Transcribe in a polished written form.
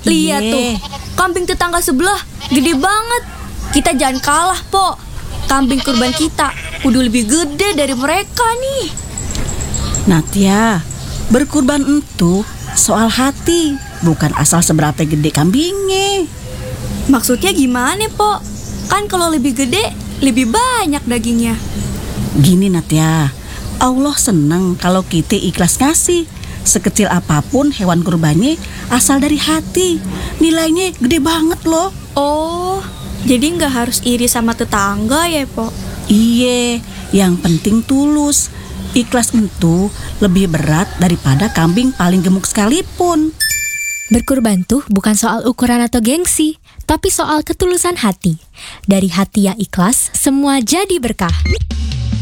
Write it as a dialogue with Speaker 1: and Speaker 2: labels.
Speaker 1: Lihat
Speaker 2: Iye.
Speaker 1: tuh, kambing tetangga sebelah gede banget. Kita jangan kalah, Po. Kambing kurban kita kudu lebih gede dari mereka nih.
Speaker 2: Natia, berkurban itu soal hati, bukan asal seberapa gede kambingnya.
Speaker 1: Maksudnya gimana, Po? Kan kalau lebih gede, lebih banyak dagingnya.
Speaker 2: Gini Natia, Allah senang kalau kita ikhlas ngasih. Sekecil apapun hewan kurbannya asal dari hati, nilainya gede banget loh.
Speaker 1: Oh, jadi nggak harus iri sama tetangga ya, Po?
Speaker 2: Iye, yang penting tulus. Ikhlas itu lebih berat daripada kambing paling gemuk sekalipun.
Speaker 3: Berkurban tuh bukan soal ukuran atau gengsi, tapi soal ketulusan hati. Dari hati yang ikhlas, semua jadi berkah.